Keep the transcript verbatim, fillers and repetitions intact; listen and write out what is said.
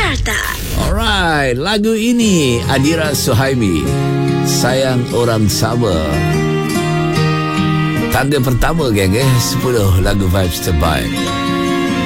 Carta. Alright, lagu ini Adira Suhaimi, Sayang Orang Sama. Tangga pertama, geng, eh sepuluh lagu vibes terbaik.